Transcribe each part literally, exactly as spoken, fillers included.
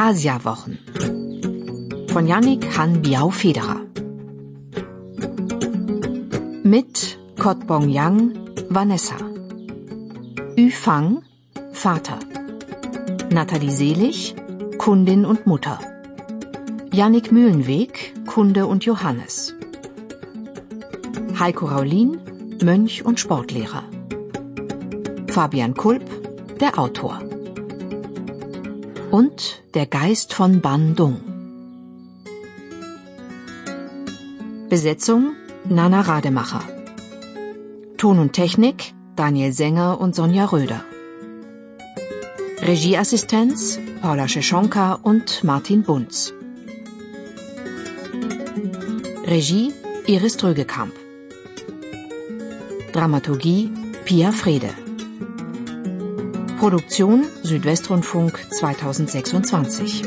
Asia-Wochen von Yannick Han-Biao-Federer. Mit Kot Bong-Yang, Vanessa. Yu Fang, Vater. Nathalie Selig, Kundin und Mutter. Jannik Mühlenweg, Kunde und Johannes. Heiko Raulin, Mönch und Sportlehrer. Fabian Kulp, der Autor. Und der Geist von Bandung. Besetzung Nana Rademacher. Ton und Technik Daniel Sänger und Sonja Röder. Regieassistenz Paula Scheschonka und Martin Bunz. Regie Iris Drögekamp. Dramaturgie Pia Frede. Produktion Südwestrundfunk zweitausendsechsundzwanzig.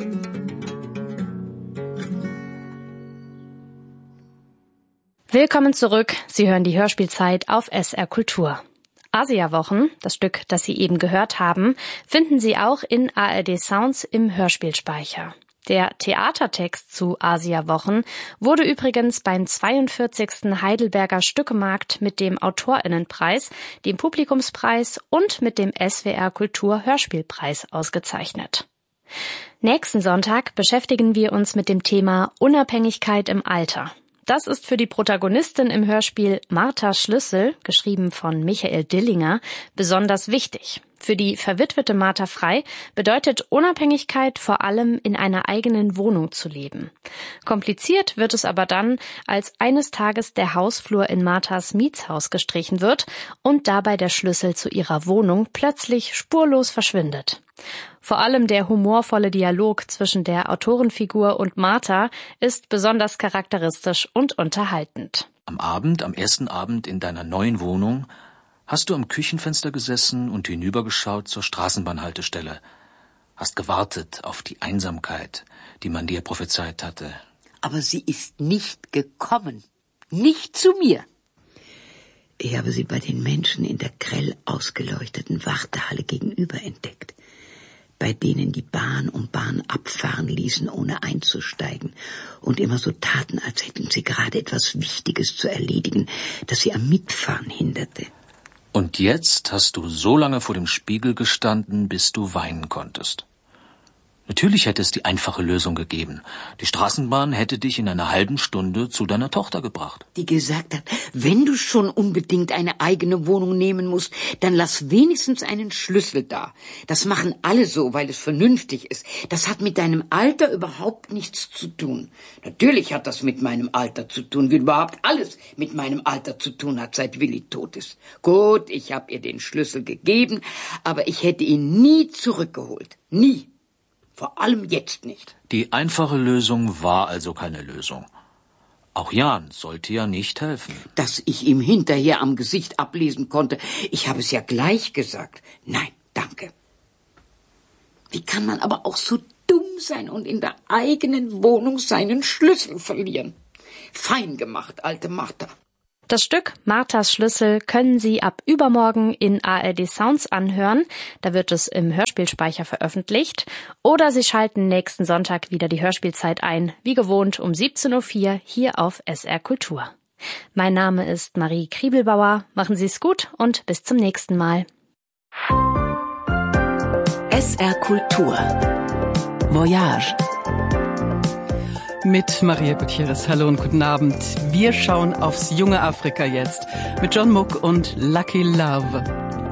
Willkommen zurück. Sie hören die Hörspielzeit auf S R Kultur. Asia-Wochen, das Stück, das Sie eben gehört haben, finden Sie auch in A R D Sounds im Hörspielspeicher. Der Theatertext zu Asia-Wochen wurde übrigens beim zweiundvierzigsten Heidelberger Stückemarkt mit dem AutorInnenpreis, dem Publikumspreis und mit dem S W R Kultur Hörspielpreis ausgezeichnet. Nächsten Sonntag beschäftigen wir uns mit dem Thema Unabhängigkeit im Alter. Das ist für die Protagonistin im Hörspiel Martha Schlüssel, geschrieben von Michael Dillinger, besonders wichtig. Für die verwitwete Martha Frei bedeutet Unabhängigkeit vor allem in einer eigenen Wohnung zu leben. Kompliziert wird es aber dann, als eines Tages der Hausflur in Marthas Mietshaus gestrichen wird und dabei der Schlüssel zu ihrer Wohnung plötzlich spurlos verschwindet. Vor allem der humorvolle Dialog zwischen der Autorenfigur und Martha ist besonders charakteristisch und unterhaltend. Am Abend, am ersten Abend in deiner neuen Wohnung, hast du am Küchenfenster gesessen und hinübergeschaut zur Straßenbahnhaltestelle, hast gewartet auf die Einsamkeit, die man dir prophezeit hatte. Aber sie ist nicht gekommen, nicht zu mir. Ich habe sie bei den Menschen in der grell ausgeleuchteten Wartehalle gegenüber entdeckt, bei denen die Bahn um Bahn abfahren ließen, ohne einzusteigen, und immer so taten, als hätten sie gerade etwas Wichtiges zu erledigen, das sie am Mitfahren hinderte. Und jetzt hast du so lange vor dem Spiegel gestanden, bis du weinen konntest. Natürlich hätte es die einfache Lösung gegeben. Die Straßenbahn hätte dich in einer halben Stunde zu deiner Tochter gebracht. Die gesagt hat, wenn du schon unbedingt eine eigene Wohnung nehmen musst, dann lass wenigstens einen Schlüssel da. Das machen alle so, weil es vernünftig ist. Das hat mit deinem Alter überhaupt nichts zu tun. Natürlich hat das mit meinem Alter zu tun, wie überhaupt alles mit meinem Alter zu tun hat, seit Willi tot ist. Gut, ich habe ihr den Schlüssel gegeben, aber ich hätte ihn nie zurückgeholt. Nie. Vor allem jetzt nicht. Die einfache Lösung war also keine Lösung. Auch Jan sollte ja nicht helfen. Dass ich ihm hinterher am Gesicht ablesen konnte, ich habe es ja gleich gesagt. Nein, danke. Wie kann man aber auch so dumm sein und in der eigenen Wohnung seinen Schlüssel verlieren? Fein gemacht, alte Martha. Das Stück Marthas Schlüssel können Sie ab übermorgen in A R D Sounds anhören. Da wird es im Hörspielspeicher veröffentlicht. Oder Sie schalten nächsten Sonntag wieder die Hörspielzeit ein, wie gewohnt um siebzehn Uhr vier hier auf S R Kultur. Mein Name ist Marie Kriebelbauer. Machen Sie es gut und bis zum nächsten Mal. S R Kultur Voyage mit Maria Gutierrez. Hallo und guten Abend. Wir schauen aufs junge Afrika jetzt mit John Mook und Lucky Love.